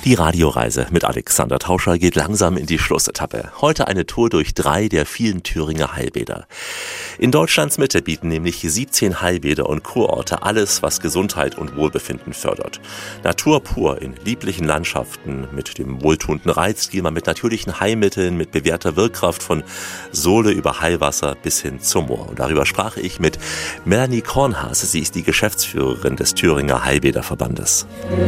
Die Radioreise mit Alexander Tauscher geht langsam in die Schlussetappe. Heute eine Tour durch 3 der vielen Thüringer Heilbäder. In Deutschlands Mitte bieten nämlich 17 Heilbäder und Kurorte alles, was Gesundheit und Wohlbefinden fördert. Natur pur in lieblichen Landschaften mit dem wohltuenden Reizklima, mit natürlichen Heilmitteln, mit bewährter Wirkkraft von Sohle über Heilwasser bis hin zum Moor. Und darüber sprach ich mit Melanie Kornhaas. Sie ist die Geschäftsführerin des Thüringer Heilbäderverbandes.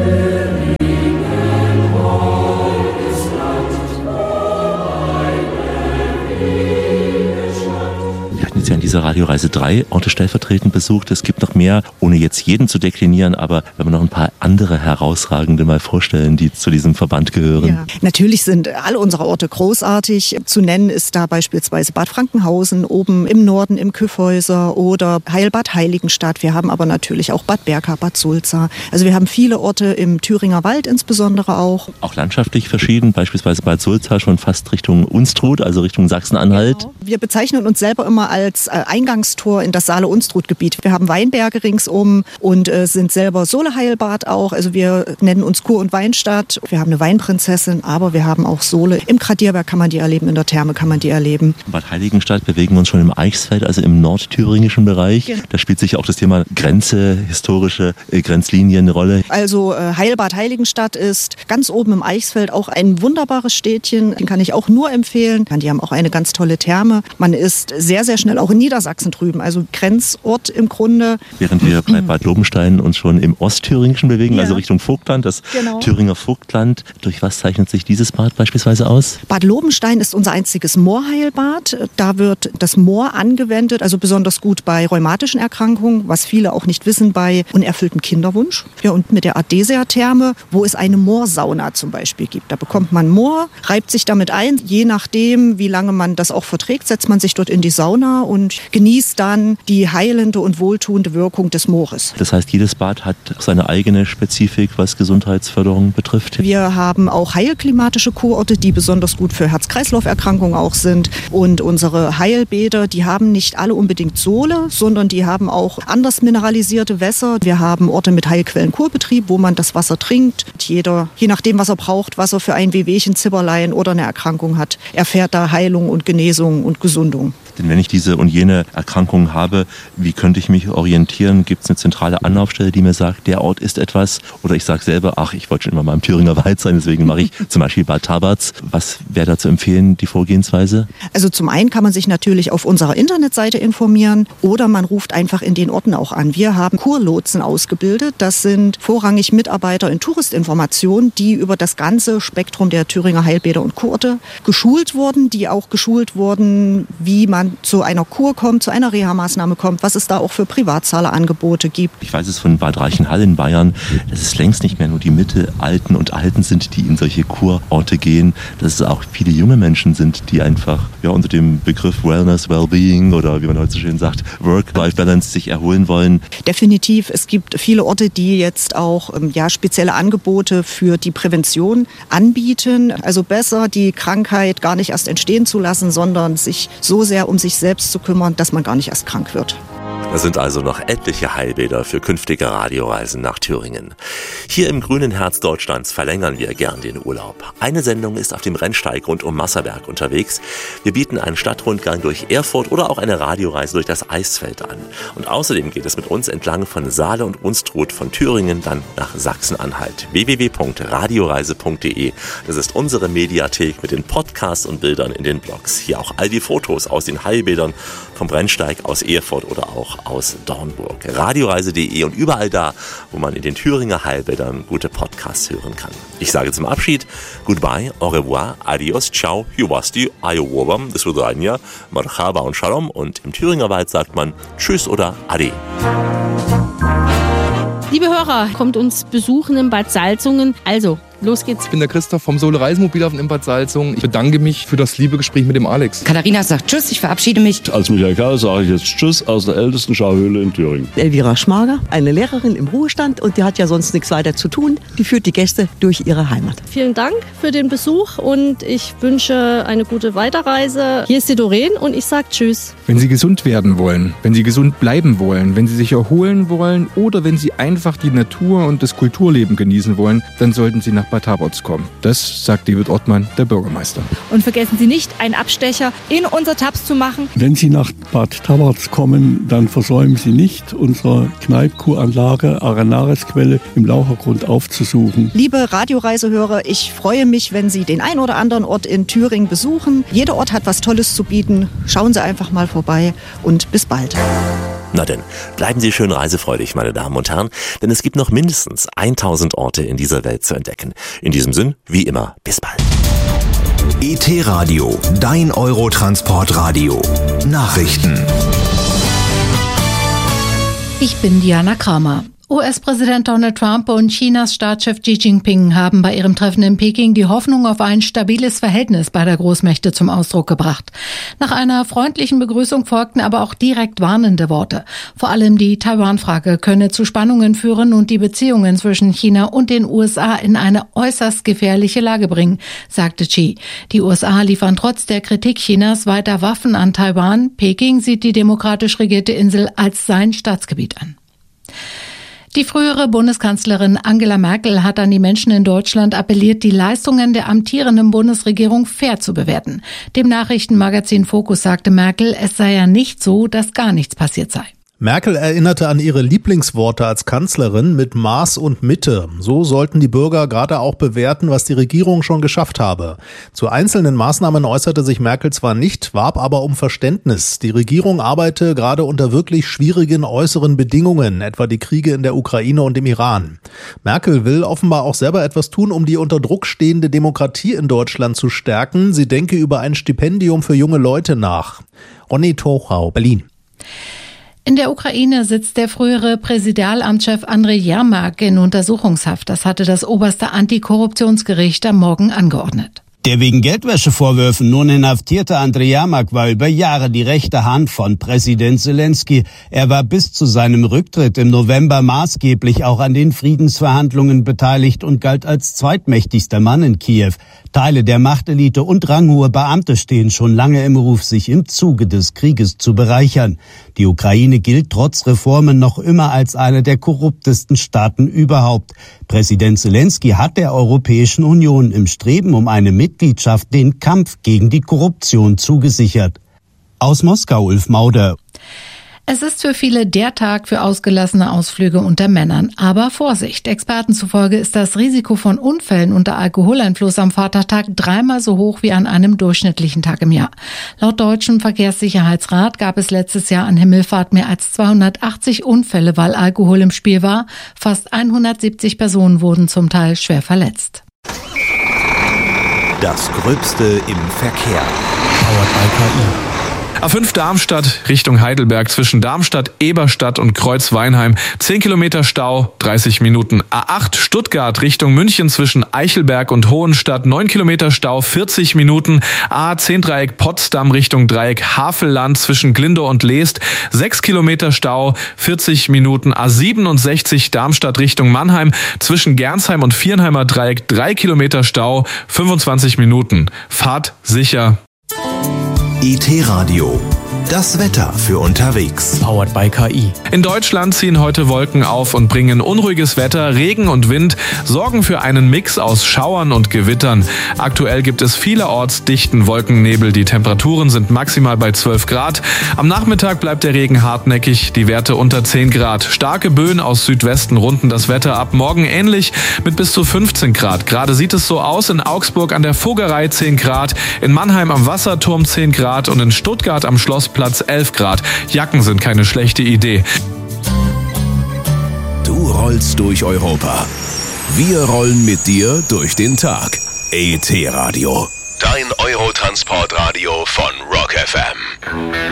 In dieser Radioreise 3 Orte stellvertretend besucht. Es gibt noch mehr, ohne jetzt jeden zu deklinieren, aber wenn wir noch ein paar andere herausragende mal vorstellen, die zu diesem Verband gehören. Ja, natürlich sind alle unsere Orte großartig. Zu nennen ist da beispielsweise Bad Frankenhausen, oben im Norden im Kyffhäuser oder Heilbad Heiligenstadt. Wir haben aber natürlich auch Bad Berka, Bad Sulza. Also wir haben viele Orte im Thüringer Wald insbesondere auch. Auch landschaftlich verschieden, beispielsweise Bad Sulza schon fast Richtung Unstrut, also Richtung Sachsen-Anhalt. Genau. Wir bezeichnen uns selber immer als Eingangstor in das Saale-Unstrut-Gebiet. Wir haben Weinberge ringsum und sind selber Sohle-Heilbad auch. Also wir nennen uns Kur- und Weinstadt. Wir haben eine Weinprinzessin, aber wir haben auch Sohle. Im Gradierberg kann man die erleben, in der Therme kann man die erleben. Bad Heiligenstadt bewegen wir uns schon im Eichsfeld, also im nordthüringischen Bereich. Genau. Da spielt sich auch das Thema Grenze, historische Grenzlinien eine Rolle. Also Heilbad Heiligenstadt ist ganz oben im Eichsfeld auch ein wunderbares Städtchen. Den kann ich auch nur empfehlen. Die haben auch eine ganz tolle Therme. Man ist sehr, sehr schnell auch in Niedersachsen drüben, also Grenzort im Grunde. Während wir bei Bad Lobenstein uns schon im Ostthüringischen bewegen, also Richtung Vogtland, das Thüringer Vogtland. Durch was zeichnet sich dieses Bad beispielsweise aus? Bad Lobenstein ist unser einziges Moorheilbad. Da wird das Moor angewendet, also besonders gut bei rheumatischen Erkrankungen, was viele auch nicht wissen, bei unerfülltem Kinderwunsch. Ja, und mit der Ardesia-Therme, wo es eine Moorsauna zum Beispiel gibt. Da bekommt man Moor, reibt sich damit ein. Je nachdem, wie lange man das auch verträgt, setzt man sich dort in die Sauna und genießt dann die heilende und wohltuende Wirkung des Moores. Das heißt, jedes Bad hat seine eigene Spezifik, was Gesundheitsförderung betrifft? Wir haben auch heilklimatische Kurorte, die besonders gut für Herz-Kreislauf-Erkrankungen auch sind. Und unsere Heilbäder, die haben nicht alle unbedingt Sohle, sondern die haben auch anders mineralisierte Wässer. Wir haben Orte mit Heilquellen-Kurbetrieb, wo man das Wasser trinkt. Jeder, je nachdem, was er braucht, was er für ein Wehwehchen, Zipperlein oder eine Erkrankung hat, erfährt da Heilung und Genesung und Gesundung. Denn wenn ich diese und jene Erkrankung habe, wie könnte ich mich orientieren? Gibt es eine zentrale Anlaufstelle, die mir sagt, der Ort ist etwas? Oder ich sage selber, ach, ich wollte schon immer mal im Thüringer Wald sein, deswegen mache ich zum Beispiel Bad Tabarz. Was wäre da zu empfehlen, die Vorgehensweise? Also zum einen kann man sich natürlich auf unserer Internetseite informieren oder man ruft einfach in den Orten auch an. Wir haben Kurlotsen ausgebildet. Das sind vorrangig Mitarbeiter in Touristinformation, die über das ganze Spektrum der Thüringer Heilbäder und Kurorte geschult wurden, die auch geschult wurden, wie man zu einer Kur kommt, zu einer Reha-Maßnahme kommt, was es da auch für Privatzahlerangebote gibt. Ich weiß es von Bad Reichenhall in Bayern, dass es längst nicht mehr nur die Mittelalten und Alten sind, die in solche Kurorte gehen, dass es auch viele junge Menschen sind, die einfach unter dem Begriff Wellness, Wellbeing oder wie man heute so schön sagt, Work-Life-Balance sich erholen wollen. Definitiv, es gibt viele Orte, die jetzt auch spezielle Angebote für die Prävention anbieten. Also besser die Krankheit gar nicht erst entstehen zu lassen, sondern sich so sehr um sich selbst zu kümmern, dass man gar nicht erst krank wird. Da sind also noch etliche Heilbäder für künftige Radioreisen nach Thüringen. Hier im grünen Herz Deutschlands verlängern wir gern den Urlaub. Eine Sendung ist auf dem Rennsteig rund um Masserberg unterwegs. Wir bieten einen Stadtrundgang durch Erfurt oder auch eine Radioreise durch das Eisfeld an. Und außerdem geht es mit uns entlang von Saale und Unstrut von Thüringen dann nach Sachsen-Anhalt. www.radioreise.de. Das ist unsere Mediathek mit den Podcasts und Bildern in den Blogs. Hier auch all die Fotos aus den Heilbädern vom Rennsteig aus Erfurt oder auch aus Dornburg. Radioreise.de und überall da, wo man in den Thüringer Heilbädern gute Podcasts hören kann. Ich sage zum Abschied Goodbye, au revoir, adios, ciao, Jubasti, ayowobam, das Sudania, Marhaba und Shalom und im Thüringer Wald sagt man Tschüss oder Ade. Liebe Hörer, kommt uns besuchen in Bad Salzungen. Also, los geht's. Ich bin der Christoph vom Sohle Reisemobilhafen in Bad Salzungen. Ich bedanke mich für das liebe Gespräch mit dem Alex. Katharina sagt Tschüss, ich verabschiede mich. Als Michael Karl sage ich jetzt Tschüss aus der ältesten Schauhöhle in Thüringen. Elvira Schmager, eine Lehrerin im Ruhestand und die hat ja sonst nichts weiter zu tun. Die führt die Gäste durch ihre Heimat. Vielen Dank für den Besuch und ich wünsche eine gute Weiterreise. Hier ist die Doreen und ich sage Tschüss. Wenn Sie gesund werden wollen, wenn Sie gesund bleiben wollen, wenn Sie sich erholen wollen oder wenn Sie einfach die Natur und das Kulturleben genießen wollen, dann sollten Sie nach Bad Taborz kommen. Das sagt David Ottmann, der Bürgermeister. Und vergessen Sie nicht, einen Abstecher in unser Taps zu machen. Wenn Sie nach Bad Taborz kommen, dann versäumen Sie nicht, unsere Kneippkuranlage Arenaresquelle im Lauchergrund aufzusuchen. Liebe Radioreisehörer, ich freue mich, wenn Sie den ein oder anderen Ort in Thüringen besuchen. Jeder Ort hat was Tolles zu bieten. Schauen Sie einfach mal vorbei und bis bald. Na denn, bleiben Sie schön reisefreudig, meine Damen und Herren, denn es gibt noch mindestens 1000 Orte in dieser Welt zu entdecken. In diesem Sinn, wie immer, bis bald. ET Radio, dein Eurotransportradio. Nachrichten. Ich bin Diana Kramer. US-Präsident Donald Trump und Chinas Staatschef Xi Jinping haben bei ihrem Treffen in Peking die Hoffnung auf ein stabiles Verhältnis beider Großmächte zum Ausdruck gebracht. Nach einer freundlichen Begrüßung folgten aber auch direkt warnende Worte. Vor allem die Taiwan-Frage könne zu Spannungen führen und die Beziehungen zwischen China und den USA in eine äußerst gefährliche Lage bringen, sagte Xi. Die USA liefern trotz der Kritik Chinas weiter Waffen an Taiwan. Peking sieht die demokratisch regierte Insel als sein Staatsgebiet an. Die frühere Bundeskanzlerin Angela Merkel hat an die Menschen in Deutschland appelliert, die Leistungen der amtierenden Bundesregierung fair zu bewerten. Dem Nachrichtenmagazin Focus sagte Merkel, es sei ja nicht so, dass gar nichts passiert sei. Merkel erinnerte an ihre Lieblingsworte als Kanzlerin mit Maß und Mitte. So sollten die Bürger gerade auch bewerten, was die Regierung schon geschafft habe. Zu einzelnen Maßnahmen äußerte sich Merkel zwar nicht, warb aber um Verständnis. Die Regierung arbeite gerade unter wirklich schwierigen äußeren Bedingungen, etwa die Kriege in der Ukraine und im Iran. Merkel will offenbar auch selber etwas tun, um die unter Druck stehende Demokratie in Deutschland zu stärken. Sie denke über ein Stipendium für junge Leute nach. Ronny Tochau, Berlin. In der Ukraine sitzt der frühere Präsidialamtschef Andrei Jermak in Untersuchungshaft. Das hatte das oberste Antikorruptionsgericht am Morgen angeordnet. Der wegen Geldwäschevorwürfen nun inhaftierte Andrei Jermak war über Jahre die rechte Hand von Präsident Zelensky. Er war bis zu seinem Rücktritt im November maßgeblich auch an den Friedensverhandlungen beteiligt und galt als zweitmächtigster Mann in Kiew. Teile der Machtelite und ranghohe Beamte stehen schon lange im Ruf, sich im Zuge des Krieges zu bereichern. Die Ukraine gilt trotz Reformen noch immer als eine der korruptesten Staaten überhaupt. Präsident Zelensky hat der Europäischen Union im Streben um eine Mitgliedschaft den Kampf gegen die Korruption zugesichert. Aus Moskau, Ulf Mauder. Es ist für viele der Tag für ausgelassene Ausflüge unter Männern. Aber Vorsicht, Experten zufolge ist das Risiko von Unfällen unter Alkoholeinfluss am Vatertag 3-mal so hoch wie an einem durchschnittlichen Tag im Jahr. Laut Deutschem Verkehrssicherheitsrat gab es letztes Jahr an Himmelfahrt mehr als 280 Unfälle, weil Alkohol im Spiel war. Fast 170 Personen wurden zum Teil schwer verletzt. Das Gröbste im Verkehr. Powered by KI. A5 Darmstadt Richtung Heidelberg zwischen Darmstadt, Eberstadt und Kreuzweinheim. 10 Kilometer Stau, 30 Minuten. A8 Stuttgart Richtung München zwischen Eichelberg und Hohenstadt. 9 Kilometer Stau, 40 Minuten. A10 Dreieck Potsdam Richtung Dreieck Havelland zwischen Glindau und Leest. 6 Kilometer Stau, 40 Minuten. A67 Darmstadt Richtung Mannheim zwischen Gernsheim und Viernheimer Dreieck. 3 Kilometer Stau, 25 Minuten. Fahrt sicher. ET Radio. Das Wetter für unterwegs. Powered by KI. In Deutschland ziehen heute Wolken auf und bringen unruhiges Wetter. Regen und Wind sorgen für einen Mix aus Schauern und Gewittern. Aktuell gibt es vielerorts dichten Wolkennebel. Die Temperaturen sind maximal bei 12 Grad. Am Nachmittag bleibt der Regen hartnäckig. Die Werte unter 10 Grad. Starke Böen aus Südwesten runden das Wetter ab. Morgen ähnlich mit bis zu 15 Grad. Gerade sieht es so aus. In Augsburg an der Vogerei 10 Grad. In Mannheim am Wasserturm 10 Grad. Und in Stuttgart am Schlossplatz 11 Grad. Jacken sind keine schlechte Idee. Du rollst durch Europa. Wir rollen mit dir durch den Tag. ET Radio. Dein Eurotransportradio von Rock FM.